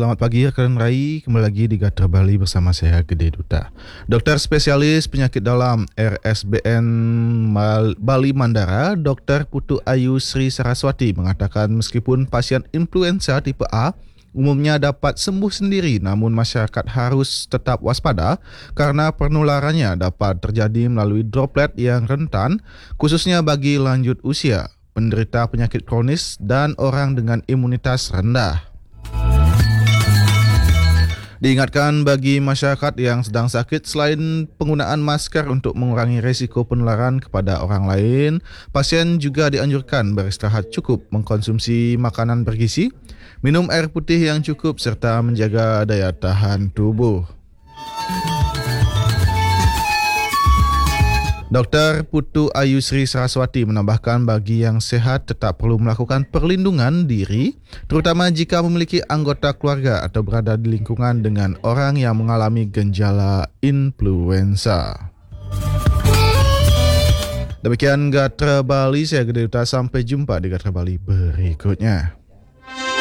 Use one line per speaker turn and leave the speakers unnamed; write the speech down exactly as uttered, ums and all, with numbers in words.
Selamat pagi rekan Rai, kembali lagi di Gatra Bali bersama saya Gede Duta. Dokter spesialis penyakit dalam R S B N Bali Mandara, Dokter Putu Ayu Sri Saraswati mengatakan meskipun pasien influenza tipe A umumnya dapat sembuh sendiri, namun masyarakat harus tetap waspada karena penularannya dapat terjadi melalui droplet yang rentan, khususnya bagi lanjut usia, penderita penyakit kronis dan orang dengan imunitas rendah. Diingatkan bagi masyarakat yang sedang sakit, selain penggunaan masker untuk mengurangi risiko penularan kepada orang lain, pasien juga dianjurkan beristirahat cukup, mengkonsumsi makanan bergizi, minum air putih yang cukup serta menjaga daya tahan tubuh. Dokter Putu Ayu Sri Saraswati menambahkan bagi yang sehat tetap perlu melakukan perlindungan diri, terutama jika memiliki anggota keluarga atau berada di lingkungan dengan orang yang mengalami gejala influenza. Demikian Gatra Bali, saya Gede Duta, sampai jumpa di Gatra Bali berikutnya.